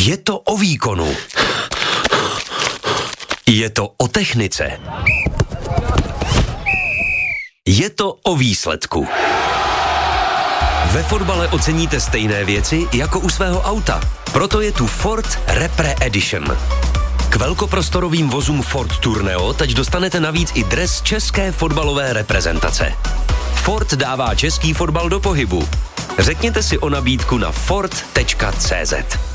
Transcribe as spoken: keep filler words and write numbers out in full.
Je to o výkonu. Je to o technice. Je to o výsledku. Ve fotbale oceníte stejné věci jako u svého auta. Proto je tu Ford Repre Edition. K velkoprostorovým vozům Ford Tourneo teď dostanete navíc i dres české fotbalové reprezentace. Ford dává český fotbal do pohybu. Řekněte si o nabídku na ford tečka cé zet.